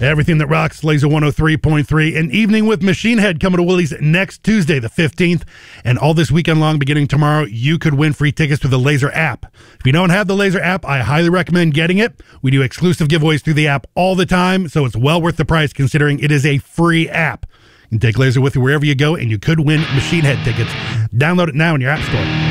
Everything that rocks, Laser 103.3. An evening with Machine Head coming to Willie's next Tuesday, the 15th. And all this weekend long, beginning tomorrow, you could win free tickets through the Laser app. If you don't have the Laser app, I highly recommend getting it. We do exclusive giveaways through the app all the time, so it's well worth the price considering it is a free app. You can take Laser with you wherever you go, and you could win Machine Head tickets. Download it now in your app store.